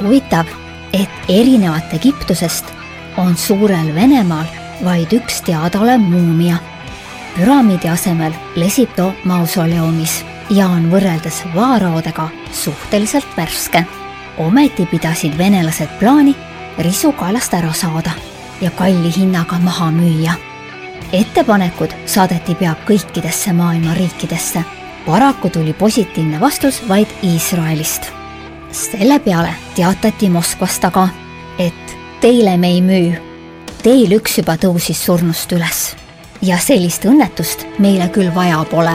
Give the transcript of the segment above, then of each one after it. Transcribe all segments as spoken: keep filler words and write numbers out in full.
Huvitav, et erinevalt Egiptusest on suurel Venemaal vaid üks teadaolev muumia. Püramiidi asemel lesib too mausoleumis ja on võrreldes vaaraodega suhteliselt värske. Ometi pidasid venelased plaani risukaelast ära saada ja kalli hinnaga maha müüa. Ettepanekud saadeti pea kõikidesse maailma riikidesse. Paraku tuli positiivne vastus vaid Iisraelist. Selle peale teatati Moskvast aga, et teile me ei müü. Teil üks juba tõusis surnust üles ja sellist õnnetust meile küll vaja pole.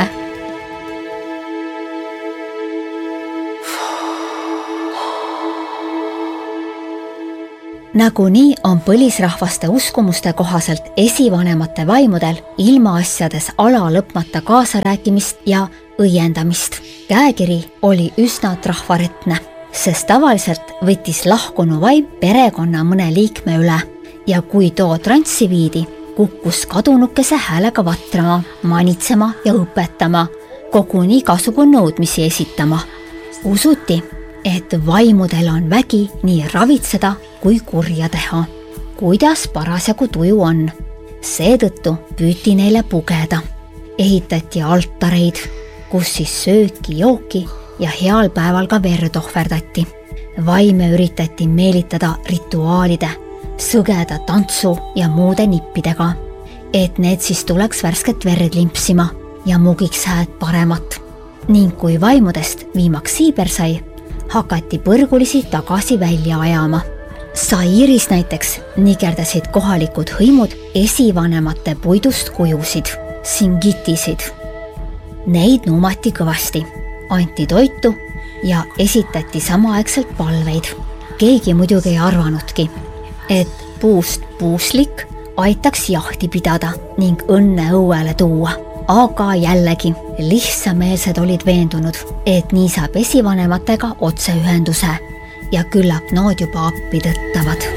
Nagunii on põlisrahvaste uskumuste kohaselt esivanemate vaimudel ilmaasjades ala lõpmata kaasarääkimist ja õiendamist. Käekiri oli üsna trahvaretne, sest tavaliselt võttis lahkunu vaim perekonna mõne liikme üle ja kui too transsi viidi, kukkus kadunukese häälega vatrama, manitsema ja õpetama, koguni igasugu nõudmisi esitama. Usuti, et vaimudel on vägi nii ravitseda kui kurja teha, kuidas parasjagu tuju on. Seetõttu püüti neile pugeda. Ehitati altareid, kus siis sööki, jooki ja heal päeval ka verd ohverdati. Vaime üritati meelitada rituaalide, sõgeda tantsu ja muude nippidega, et need siis tuleks värsket verd limpsima ja mugiks hääd paremat. Ning kui vaimudest viimaks siiber sai, hakati põrgulisi tagasi välja ajama. Sairis näiteks nigerdasid kohalikud hõimud esivanemate puidust kujusid, singitisid. Neid nuumati kõvasti, anti toitu ja esitati samaaegselt palveid. Keegi muidugi ei arvanudki, et puust puuslik aitaks jahti pidada ning õnne õuele tuua. Aga jällegi, lihtsameelsed olid veendunud, et nii saab esivanematega otseühenduse ja küllap nood juba appi tõttavad.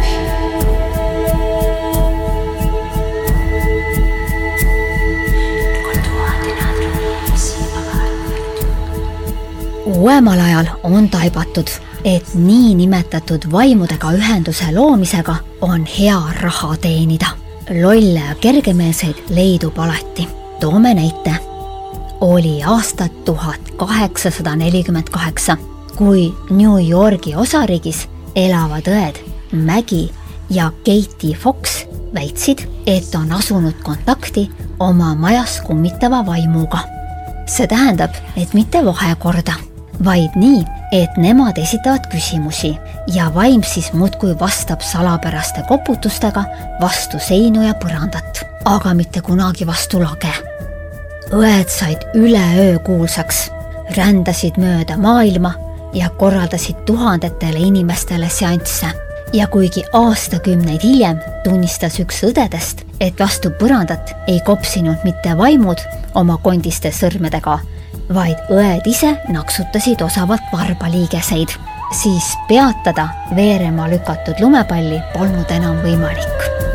Uuemal ajal on taibatud, et nii nimetatud vaimudega ühenduse loomisega on hea raha teenida. Lolle ja kergemeelseid leidub alati. Toome näite. Oli aastat tuhat kaheksasada nelikümmend kaheksa, kui New Yorgi osariigis elavad õed Maggie ja Katie Fox väitsid, et on asunud kontakti oma majas kummitava vaimuga. See tähendab, et mitte vahekorda, vaid nii, et nemad esitavad küsimusi ja vaim siis muudkui vastab salapäraste koputustega vastu seinu ja põrandat, aga mitte kunagi vastu lage. Õed said üleöö kuulsaks, rändasid mööda maailma ja korraldasid tuhandetele inimestele seansse. Ja kuigi aastakümneid hiljem tunnistas üks õdedest, et vastu põrandat ei kopsinud mitte vaimud oma kondiste sõrmedega, vaid õed ise naksutasid osavalt varbaliigeseid, siis peatada veerema lükatud lumepalli polnud enam võimalik.